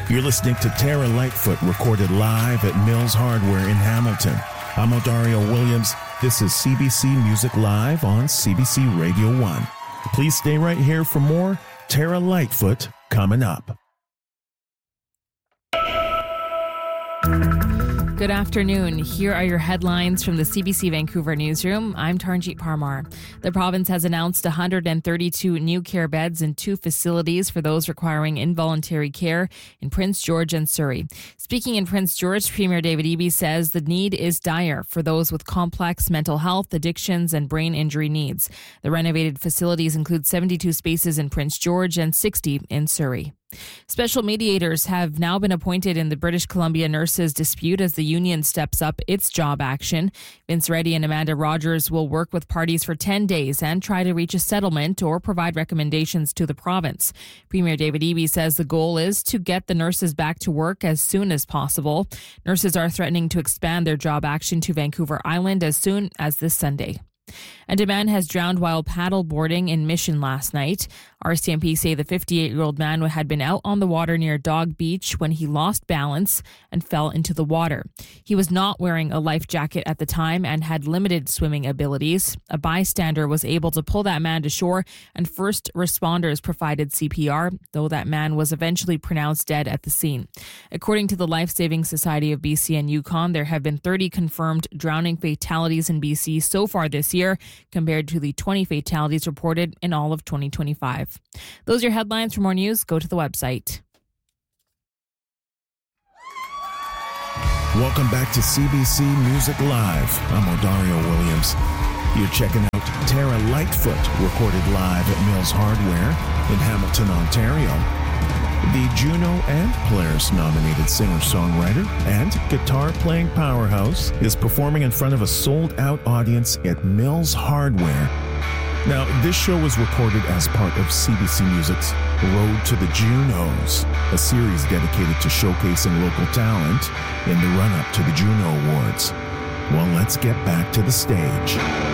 You're listening to Tara Lightfoot, recorded live at Mills Hardware in Hamilton. I'm Odario Williams. This is CBC Music Live on CBC Radio 1. Please stay right here for more Tara Lightfoot coming up. Good afternoon. Here are your headlines from the CBC Vancouver newsroom. I'm Tarnjeet Parmar. The province has announced 132 new care beds in 2 facilities for those requiring involuntary care in Prince George and Surrey. Speaking in Prince George, Premier David Eby says the need is dire for those with complex mental health, addictions, and brain injury needs. The renovated facilities include 72 spaces in Prince George and 60 in Surrey. Special mediators have now been appointed in the British Columbia nurses' dispute as the union steps up its job action. Vince Reddy and Amanda Rogers will work with parties for 10 days and try to reach a settlement or provide recommendations to the province. Premier David Eby says the goal is to get the nurses back to work as soon as possible. Nurses are threatening to expand their job action to Vancouver Island as soon as this Sunday. And a man has drowned while paddle boarding in Mission last night. RCMP say the 58-year-old man had been out on the water near Dog Beach when he lost balance and fell into the water. He was not wearing a life jacket at the time and had limited swimming abilities. A bystander was able to pull that man to shore, and first responders provided CPR, though that man was eventually pronounced dead at the scene. According to the Life Saving Society of BC and Yukon, there have been 30 confirmed drowning fatalities in BC so far this year, compared to the 20 fatalities reported in all of 2025. Those are your headlines. For more news, go to the website. Welcome back to CBC Music Live. I'm Odario Williams. You're checking out Tara Lightfoot, recorded live at Mills Hardware in Hamilton, Ontario. The Juno and Polaris-nominated singer-songwriter and guitar-playing powerhouse is performing in front of a sold-out audience at Mills Hardware. Now, this show was recorded as part of CBC Music's Road to the Junos, a series dedicated to showcasing local talent in the run-up to the Juno Awards. Well, let's get back to the stage.